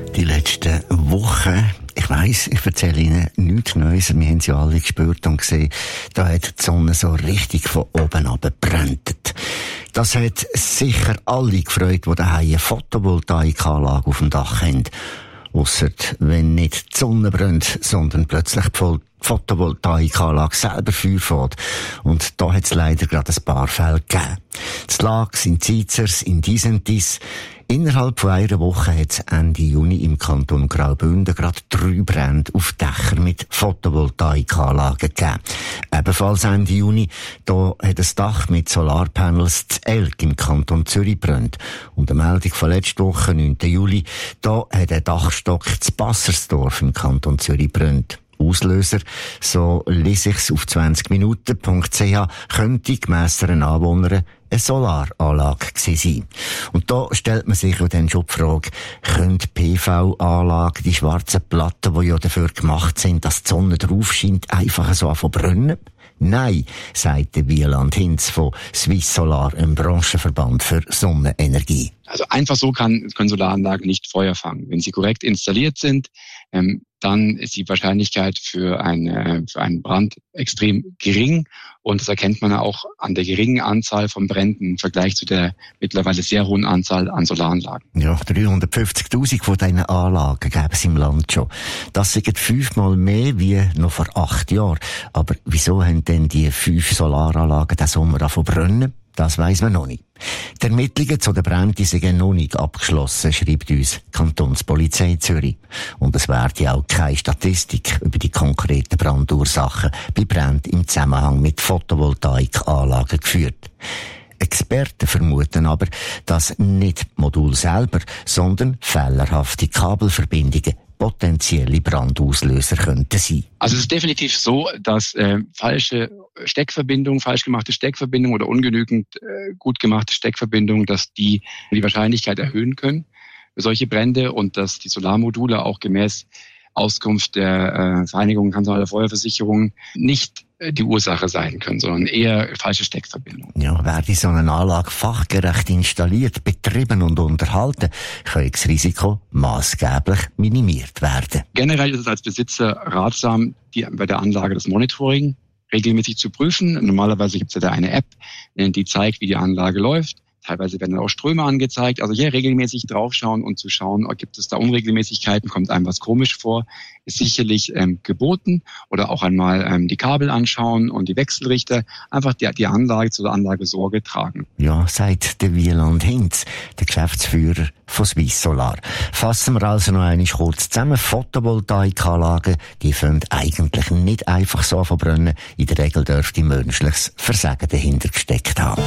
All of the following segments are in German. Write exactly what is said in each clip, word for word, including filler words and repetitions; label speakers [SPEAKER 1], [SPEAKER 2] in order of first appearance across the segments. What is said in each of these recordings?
[SPEAKER 1] Die letzten Wochen, ich weiss, ich erzähle Ihnen nichts Neues, wir haben sie alle gespürt und gesehen, da hat die Sonne so richtig von oben runter gebrannt. Das hat sicher alle gefreut, die daheim eine Photovoltaikanlage auf dem Dach haben. Ausser wenn nicht die Sonne brennt, sondern plötzlich die Photovoltaikanlage selber Feuer fährt. Und da hat es leider gerade ein paar Fälle gegeben. Das Lags in Zizers, in Disentis. Innerhalb von einer Woche hat es Ende Juni im Kanton Graubünden gerade drei Brände auf Dächer mit Photovoltaikanlagen gegeben. Ebenfalls Ende Juni, da hat ein Dach mit Solarpanels zu Elk im Kanton Zürich gebrannt. Und eine Meldung von letzter Woche, neunten Juli, da hat ein Dachstock zu Bassersdorf im Kanton Zürich gebrannt. Auslöser, so lese ich's auf zwanzig minuten punkt c h, könnte gemäss einer Anwohnerin eine Solaranlage gewesen sein. Und da stellt man sich dann schon die Frage, können die P V-Anlagen, die schwarzen Platten, die ja dafür gemacht sind, dass die Sonne drauf scheint, einfach so anfangen brennen? Nein, sagt der Wieland Hinz von Swiss Solar, einem Branchenverband für Sonnenenergie.
[SPEAKER 2] Also einfach so kann, können Solaranlagen nicht Feuer fangen. Wenn sie korrekt installiert sind, ähm, dann ist die Wahrscheinlichkeit für, eine, für einen Brand extrem gering. Und das erkennt man auch an der geringen Anzahl von Bränden im Vergleich zu der mittlerweile sehr hohen Anzahl an Solaranlagen.
[SPEAKER 1] Ja, dreihundertfünfzigtausend von diesen Anlagen gäbe es im Land schon. Das sind fünfmal mehr wie noch vor acht Jahren. Aber wieso haben denn die fünf Solaranlagen diesen Sommer angefangen zu brennen? Das weiss man noch nicht. Die Ermittlungen zu den Bränden sind noch nicht abgeschlossen, schreibt uns die Kantonspolizei Zürich. Und es werde auch keine Statistik über die konkreten Brandursachen bei Bränden im Zusammenhang mit Photovoltaikanlagen geführt. Experten vermuten aber, dass nicht das Modul selber, sondern fehlerhafte Kabelverbindungen potenzielle Brandauslöser könnten sein.
[SPEAKER 2] Also es ist definitiv so, dass äh, falsche Steckverbindungen, falsch gemachte Steckverbindungen oder ungenügend äh, gut gemachte Steckverbindungen, dass die die Wahrscheinlichkeit erhöhen können für solche Brände und dass die Solarmodule auch gemäß Auskunft der äh, Vereinigung kantonaler Feuerversicherungen nicht äh, die Ursache sein können, sondern eher falsche Steckverbindungen.
[SPEAKER 1] Ja, werde so eine Anlage fachgerecht installiert, betrieben und unterhalten, kann das Risiko maßgeblich minimiert werden.
[SPEAKER 2] Generell ist es als Besitzer ratsam, die, bei der Anlage das Monitoring regelmäßig zu prüfen. Normalerweise gibt es ja da eine App, die zeigt, wie die Anlage läuft. Teilweise werden auch Ströme angezeigt. Also hier regelmäßig draufschauen und zu schauen, gibt es da Unregelmäßigkeiten, kommt einem was komisch vor, ist sicherlich ähm, geboten. Oder auch einmal ähm, die Kabel anschauen und die Wechselrichter. Einfach die, die Anlage zur Anlage Sorge tragen.
[SPEAKER 1] Ja, sagt der Wieland Hinz, der Geschäftsführer von Swiss Solar. Fassen wir also noch einmal kurz zusammen. Photovoltaikanlagen, die fangen eigentlich nicht einfach so verbrennen. In der Regel dürfte menschliches Versagen dahinter gesteckt haben.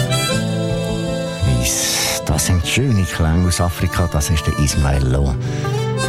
[SPEAKER 1] Das sind schöne Klänge aus Afrika, das ist der Ismael Lo.